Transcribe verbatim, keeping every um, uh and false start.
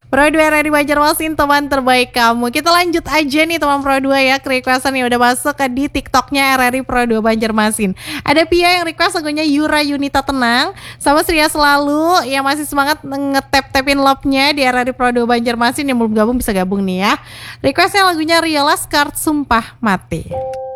Pro dua R R I Banjarmasin, teman terbaik kamu. Kita lanjut aja nih teman Pro dua ya, ke requestan yang udah masuk ke di TikToknya R R I Pro dua Banjarmasin. Ada Pia yang request lagunya Yura Yunita Tenang, sama Sria Selalu yang masih semangat ngetap-tapin love-nya di R R I Pro dua Banjarmasin. Yang belum gabung bisa gabung nih ya. Requestnya lagunya Ria Laskar, Sumpah Mati.